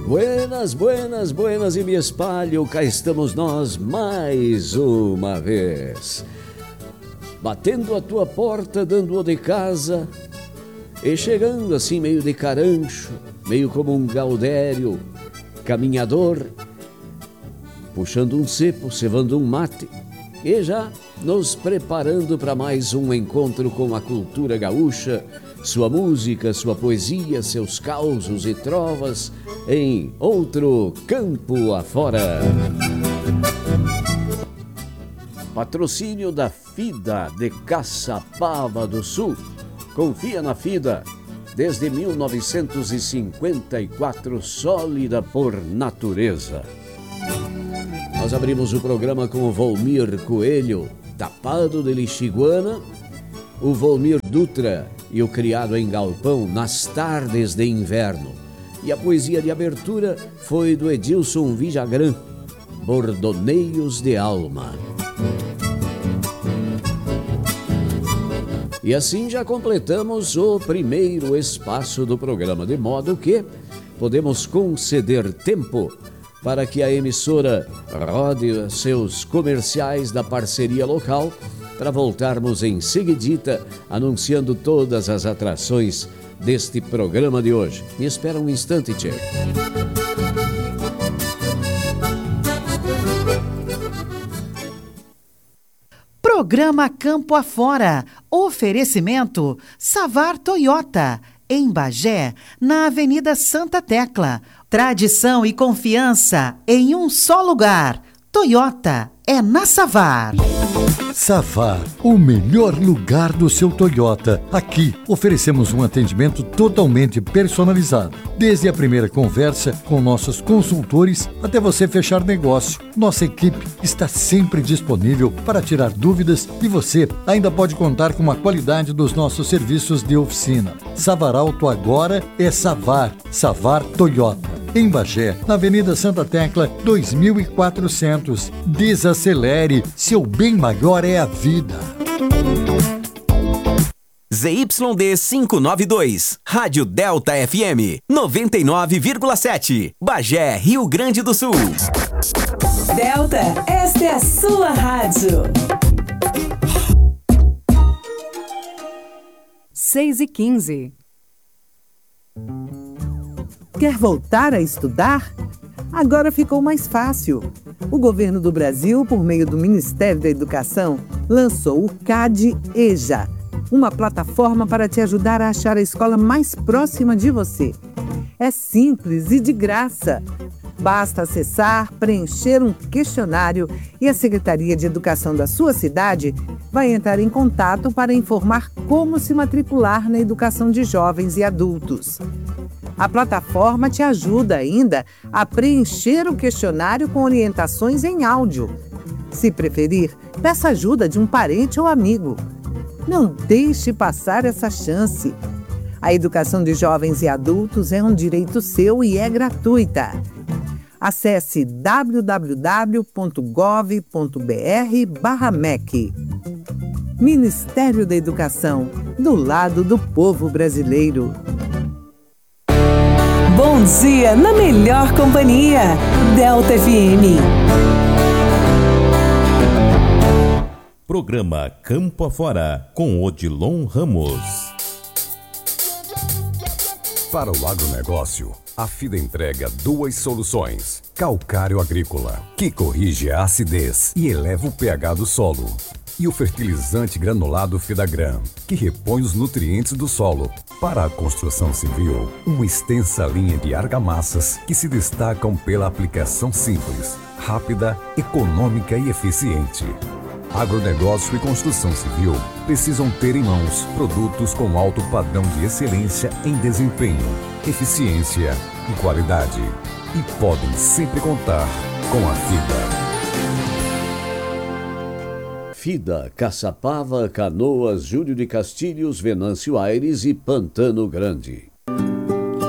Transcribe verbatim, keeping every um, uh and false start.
Buenas, buenas, buenas e me espalho, cá estamos nós mais uma vez. Batendo a tua porta, dando-o de casa e chegando assim meio de carancho, meio como um gaudério, caminhador, puxando um cepo, cevando um mate e já nos preparando para mais um encontro com a cultura gaúcha, sua música, sua poesia, seus causos e trovas em outro campo afora. Patrocínio da FIDA de Caçapava do Sul. Confia na FIDA desde mil novecentos e cinquenta e quatro, sólida por natureza. Nós abrimos o programa com o Volmir Coelho, Tapado de Lixiguana, o Volmir Dutra e o Criado em Galpão, Nas Tardes de Inverno. E a poesia de abertura foi do Edilson Villagrán, Bordoneios de Alma. E assim já completamos o primeiro espaço do programa, de modo que podemos conceder tempo para que a emissora rode seus comerciais da parceria local, para voltarmos em seguidita anunciando todas as atrações deste programa de hoje. Me espera um instante, tchê. Programa Campo Afora. Oferecimento Savar Toyota, em Bagé, na Avenida Santa Tecla. Tradição e confiança em um só lugar. Toyota é na Savar. Savar, o melhor lugar do seu Toyota. Aqui oferecemos um atendimento totalmente personalizado. Desde a primeira conversa com nossos consultores até você fechar negócio. Nossa equipe está sempre disponível para tirar dúvidas e você ainda pode contar com a qualidade dos nossos serviços de oficina. Savar Auto agora é Savar. Savar Toyota. Em Bagé, na Avenida Santa Tecla, dois mil e quatrocentos. Desacelere, seu bem maior é a vida. Z Y D quinhentos e noventa e dois, Rádio Delta F M, noventa e nove vírgula sete, Bagé, Rio Grande do Sul. Delta, esta é a sua rádio. seis e quinze. Quer voltar a estudar? Agora ficou mais fácil. O governo do Brasil, por meio do Ministério da Educação, lançou o CAD-EJA, uma plataforma para te ajudar a achar a escola mais próxima de você. É simples e de graça. Basta acessar, preencher um questionário e a Secretaria de Educação da sua cidade vai entrar em contato para informar como se matricular na educação de jovens e adultos. A plataforma te ajuda ainda a preencher o questionário com orientações em áudio. Se preferir, peça ajuda de um parente ou amigo. Não deixe passar essa chance. A educação de jovens e adultos é um direito seu e é gratuita. Acesse w w w ponto gov ponto b r barra M E C. Ministério da Educação, do lado do povo brasileiro. Bom dia na melhor companhia, Delta F M. Programa Campo Afora, com Odilon Ramos. Para o agronegócio, a FIDA entrega duas soluções. Calcário agrícola, que corrige a acidez e eleva o pH do solo. E o fertilizante granulado Fidagran, que repõe os nutrientes do solo. Para a construção civil, uma extensa linha de argamassas que se destacam pela aplicação simples, rápida, econômica e eficiente. Agronegócio e construção civil precisam ter em mãos produtos com alto padrão de excelência em desempenho, eficiência e qualidade. E podem sempre contar com a FIDA. FIDA, Caçapava, Canoas, Júlio de Castilhos, Venâncio Aires e Pantano Grande.